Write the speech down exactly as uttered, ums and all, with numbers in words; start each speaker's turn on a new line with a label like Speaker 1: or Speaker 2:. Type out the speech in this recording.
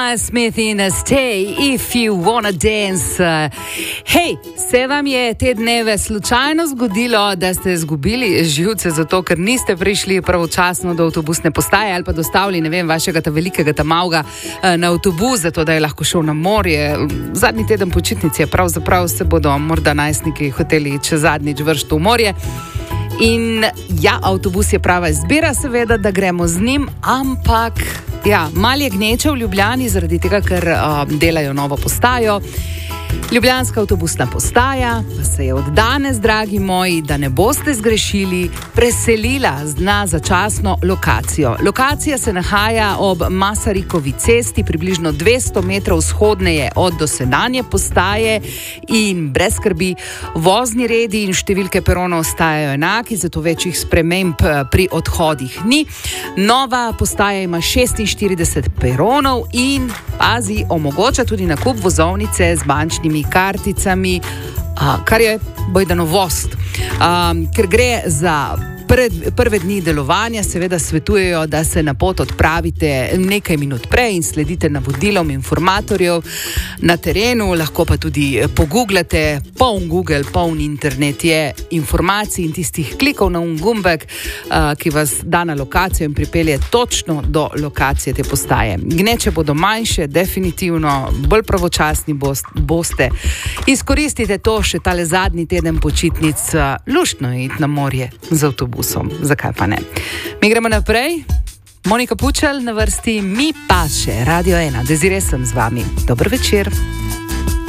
Speaker 1: Miles Smith in Stay If You Wanna Dance. Hej, se vam je te dneve slučajno zgodilo, da ste izgubili živce zato, ker niste prišli pravočasno do avtobusne postaje ali pa dostavili, ne vem, vašega ta velikega ta mavga na avtobus, zato da je lahko šel na morje. Zadnji teden počitnic je pravzaprav, se bodo morda najstniki hoteli čez zadnjič vršiti v morje. In ja, avtobus je prava izbira, seveda, da gremo z njim, ampak ja, malo je gneče v Ljubljani zaradi tega, ker um, delajo novo postajo. Ljubljanska avtobusna postaja pa se je od danes, dragi moji, da ne boste zgrešili, preselila na začasno lokacijo. Lokacija se nahaja ob Masarikovi cesti, približno dvesto metrov vzhodneje od dosedanje postaje in brez skrbi, vozni redi in številke peronov ostajajo enaki, zato večjih sprememb pri odhodih ni. Nova postaja ima šestinštirideset peronov in, pazi, omogoča tudi nakup vozovnice z bančnimi karticami, a, kar je bojda novost. A, ker gre za pred, prve dni delovanja, seveda svetujejo, da se na pot odpravite nekaj minut prej in sledite navodilom informatorjev na terenu, lahko pa tudi pogooglate, poln Google, poln internet je informacij in tistih klikov na un gumbek, a, ki vas da na lokacijo in pripelje točno do lokacije te postaje. Gneče bodo manjše, definitivno, bolj pravočasni boste. Izkoristite to še tale zadnji teden počitnic, luštno je iti na morje z avtobusom. Zakaj pa ne? Mi gremo naprej. Monika Pučelj na vrsti, mi paše, Radio ena. Desiree sem z vami. Dober večer.